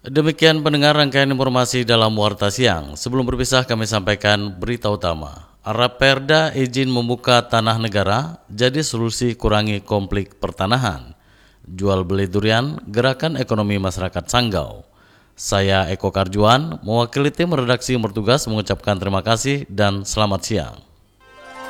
Demikian pendengar rangkaian informasi dalam Warta Siang. Sebelum berpisah kami sampaikan berita utama. Raperda izin membuka tanah negara jadi solusi kurangi konflik pertanahan. Jual beli durian, gerakan ekonomi masyarakat Sanggau. Saya Eko Karjuan, mewakili tim redaksi bertugas mengucapkan terima kasih dan selamat siang.